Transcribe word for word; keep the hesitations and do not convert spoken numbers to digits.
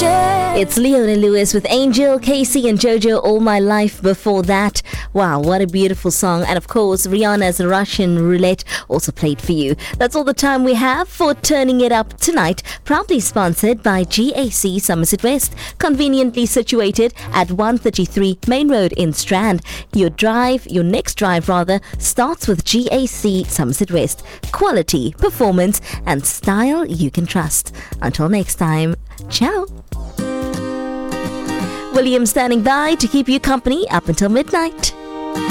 It's Leona Lewis with Angel, Casey and Jojo, All My Life before that. Wow, what a beautiful song. And of course, Rihanna's Russian Roulette also played for you. That's all the time we have for Turning It Up tonight. Proudly sponsored by G A C Somerset West, conveniently situated at one thirty-three Main Road in Strand. Your drive, your next drive rather, starts with G A C Somerset West. Quality, performance and style you can trust. Until next time, ciao. William standing by to keep you company up until midnight.